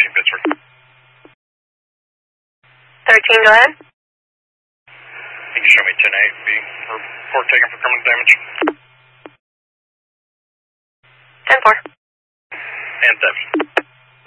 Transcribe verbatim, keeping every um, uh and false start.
thirteen Pittsburgh. thirteen, go ahead. Can you show me ten eight B report taken for criminal damage? ten four. And theft.